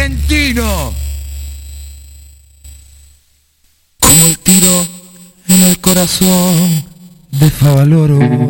argentino. Como el tiro en el corazón de Favaloro.